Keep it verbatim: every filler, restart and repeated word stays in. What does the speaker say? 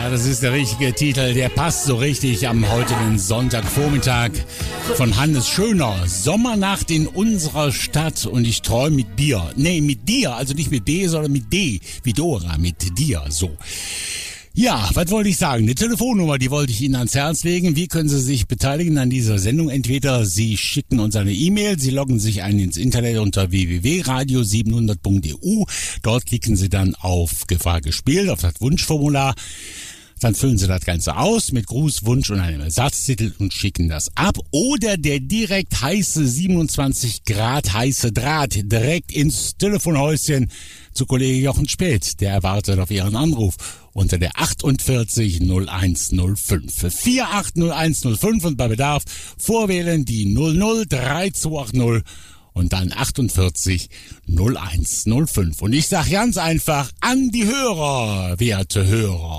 Ja, das ist der richtige Titel, der passt so richtig am heutigen Sonntagvormittag von Hannes Schöner. Sommernacht in unserer Stadt und ich träume mit Bier. Nee, mit dir, also nicht mit B, sondern mit D, wie Dora, mit dir, so. Ja, was wollte ich sagen? Eine Telefonnummer, die wollte ich Ihnen ans Herz legen. Wie können Sie sich beteiligen an dieser Sendung? Entweder Sie schicken uns eine E-Mail, Sie loggen sich ein ins Internet unter w w w punkt radio siebenhundert punkt e u. Dort klicken Sie dann auf Gefahr gespielt, auf das Wunschformular. Dann füllen Sie das Ganze aus mit Gruß, Wunsch und einem Ersatztitel und schicken das ab. Oder der direkt heiße siebenundzwanzig Grad heiße Draht direkt ins Telefonhäuschen zu Kollege Jochen Späth. Der erwartet auf Ihren Anruf unter der achtundvierzig null eins null fünf. vier acht null eins null fünf und bei Bedarf vorwählen die null null drei zwei acht null und dann achtundvierzig null eins null fünf. Und ich sag ganz einfach an die Hörer, werte Hörer.